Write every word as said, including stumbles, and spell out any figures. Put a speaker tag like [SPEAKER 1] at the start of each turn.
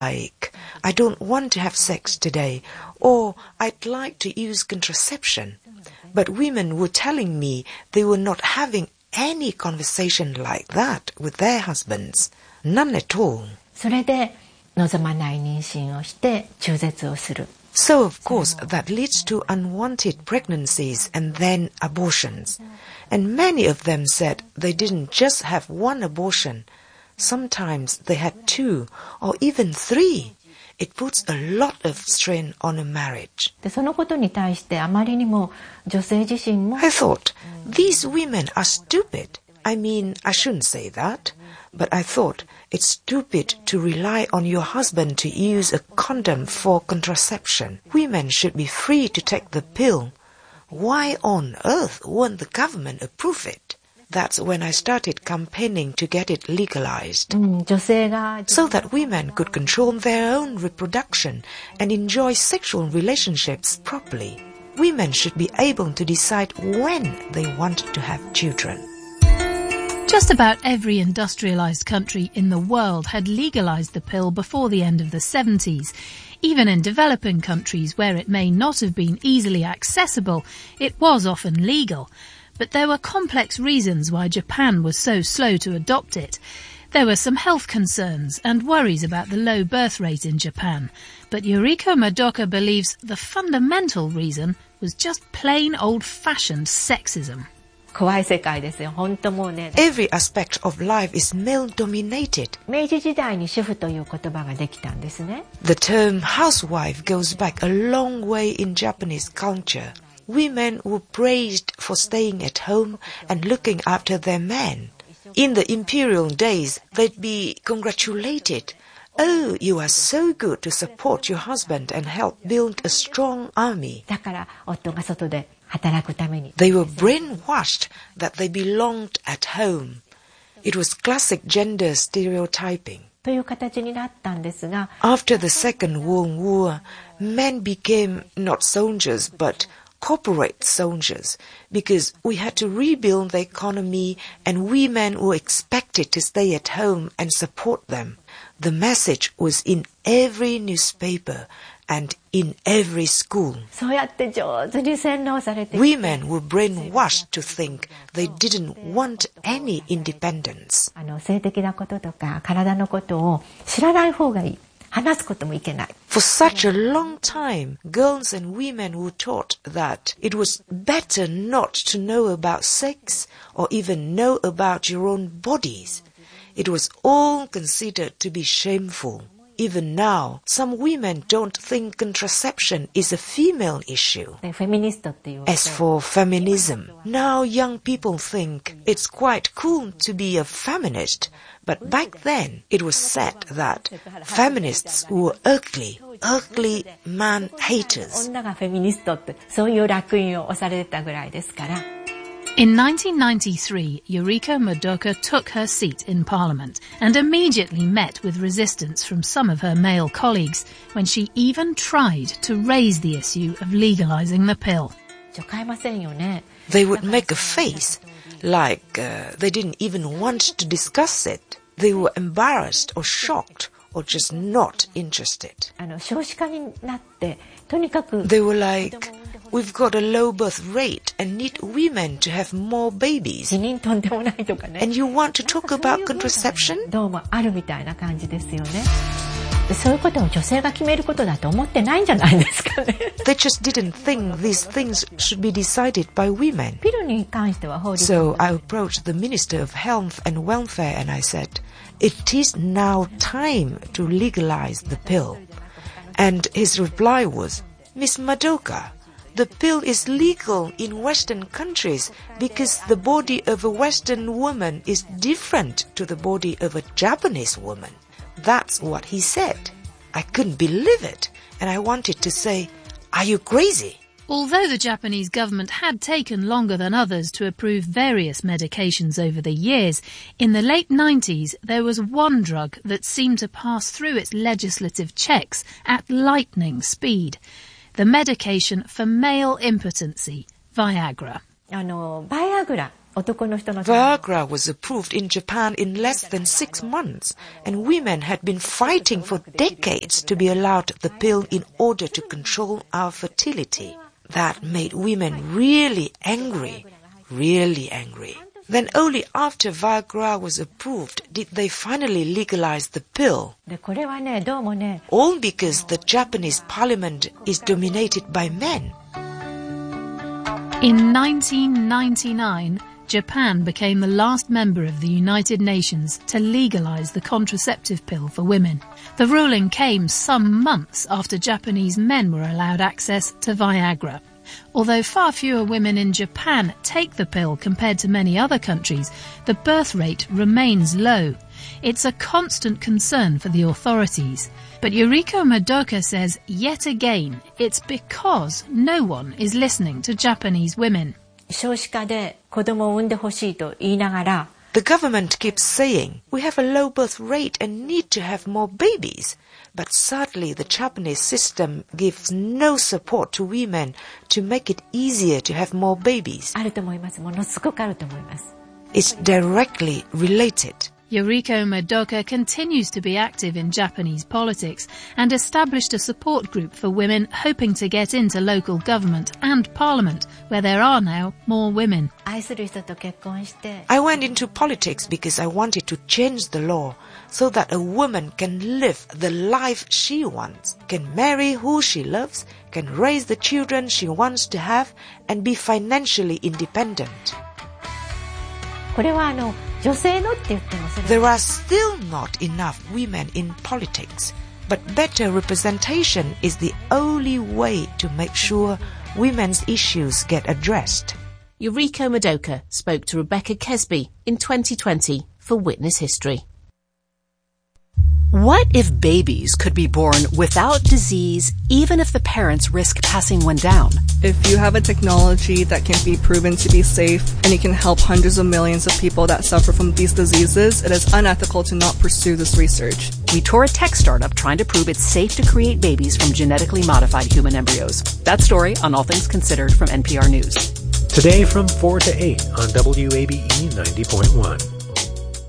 [SPEAKER 1] like, I don't want to have sex today, or I'd like to use contraception. But women were telling me they were not having any conversation like that with their husbands. None at all.
[SPEAKER 2] それで望まない妊娠をして中絶をする。
[SPEAKER 1] So, of course, that leads to unwanted pregnancies and then abortions. And many of them said they didn't just have one abortion. Sometimes they had two or even three. It puts a lot of strain on a marriage.
[SPEAKER 2] で、そのことに対してあまりにも女性自身も
[SPEAKER 1] I thought, these women are stupid. I mean, I shouldn't say that. But I thought it's stupid to rely on your husband to use a condom for contraception. Women should be free to take the pill. Why on earth won't the government approve it? That's when I started campaigning to get it legalized.
[SPEAKER 2] うん、女性が
[SPEAKER 1] So that women could control their own reproduction and enjoy sexual relationships properly. Women should be able to decide when they want to have children.
[SPEAKER 3] Just about every industrialized country in the world had legalized the pill before the end of the seventies. Even in developing countries where it may not have been easily accessible, it was often legal. But there were complex reasons why Japan was so slow to adopt it. There were some health concerns and worries about the low birth rate in Japan. But Yuriko Madoka believes the fundamental reason was just plain old-fashioned sexism.
[SPEAKER 2] 怖い世界ですよ。本当もうね。
[SPEAKER 1] Every aspect of life is male-dominated.
[SPEAKER 2] 明治時代に主婦という言葉ができたんですね。
[SPEAKER 1] The term housewife goes back a long way in Japanese culture. Women were praised for staying at home and looking after their men. In the imperial days, they'd be congratulated. Oh, you are so good to support your husband and help build a strong army.
[SPEAKER 2] だから夫が外で働くために。
[SPEAKER 1] They were brainwashed that they belonged at home. It was classic gender stereotyping.
[SPEAKER 2] という形になったんですが。
[SPEAKER 1] After the Second World War, men became not soldiers but corporate soldiers because we had to rebuild the economy and women were expected to stay at home and support them. The message was in every newspaper and in every school.
[SPEAKER 2] そうやって上手に洗脳されて
[SPEAKER 1] Women were brainwashed to think they didn't want any independence.
[SPEAKER 2] あの性的なこととか体のことを知らない方がいい。話すこともいけない。
[SPEAKER 1] For such a long time, girls and women were taught that it was better not to know about sex or even know about your own bodies. It was all considered to be shameful. Even now, some women don't think contraception is a female issue.
[SPEAKER 2] フェミニストっていう。
[SPEAKER 1] As for feminism, now young people think it's quite cool to be a feminist. But back then, it was said that feminists were ugly, ugly man haters.
[SPEAKER 2] 女がフェミニストってそういう烙印を押されてたぐらいですから。
[SPEAKER 3] In nineteen ninety-three, Yuriko Madoka took her seat in Parliament and immediately met with resistance from some of her male colleagues when she even tried to raise the issue of legalizing the pill.
[SPEAKER 2] ちょ買えませんよね。
[SPEAKER 1] They would make a face like uh, they didn't even want to discuss it. They were embarrassed or shocked or just not interested.
[SPEAKER 2] あの少子化になってとにかく
[SPEAKER 1] They were like, we've got a low birth rate and need women to have more babies.
[SPEAKER 2] 辞任とんでもないとかね。
[SPEAKER 1] And you want to talk about contraception?
[SPEAKER 2] どうもあるみたいな感じですよね。でそういうことを女性が決めることだと思ってないんじゃないですかね。
[SPEAKER 1] They just didn't think these things should be decided by women.
[SPEAKER 2] ピルに関しては法律
[SPEAKER 1] So I approached the Minister of Health and Welfare and I said, it is now time to legalize the pill. And his reply was, Miss Madoka, the pill is legal in Western countries because the body of a Western woman is different to the body of a Japanese woman. That's what he said. I couldn't believe it, and I wanted to say, are you crazy?
[SPEAKER 3] Although the Japanese government had taken longer than others to approve various medications over the years, in the late nineties there was one drug that seemed to pass through its legislative checks at lightning speed. The medication for male impotency, Viagra.
[SPEAKER 2] あのバイアグラ
[SPEAKER 1] Viagra was approved in Japan in less than six months, and women had been fighting for decades to be allowed the pill in order to control our fertility. That made women really angry, really angry. Then only after Viagra was approved did they finally legalize the pill. All because the Japanese parliament is dominated by men.
[SPEAKER 3] In nineteen ninety-nine, Japan became the last member of the United Nations to legalize the contraceptive pill for women. The ruling came some months after Japanese men were allowed access to Viagra. Although far fewer women in Japan take the pill compared to many other countries, the birth rate remains low. It's a constant concern for the authorities. But Yuriko Madoka says, yet again, it's because no one is listening to Japanese women.
[SPEAKER 1] The government keeps saying, we have a low birth rate and need to have more babies. But sadly, the Japanese system gives no support to women to make it easier to have more babies. It's directly related.
[SPEAKER 3] Yuriko Madoka continues to be active in Japanese politics and established a support group for women hoping to get into local government and parliament, where there are now more women.
[SPEAKER 1] I went into politics because I wanted to change the law so that a woman can live the life she wants, can marry who she loves, can raise the children she wants to have, and be financially independent. There are still not enough women in politics, but better representation is the only way to make sure women's issues get addressed.
[SPEAKER 4] Yuriko Madoka spoke to Rebecca Kesby in twenty twenty for Witness History.
[SPEAKER 5] What if babies could be born without disease, even if the parents risk passing one down?
[SPEAKER 6] If you have a technology that can be proven to be safe and it can help hundreds of millions of people that suffer from these diseases, it is unethical to not pursue this research.
[SPEAKER 5] We tour a tech startup trying to prove it's safe to create babies from genetically modified human embryos. That story on All Things Considered from N P R News.
[SPEAKER 7] Today from four to eight on W A B E ninety point one.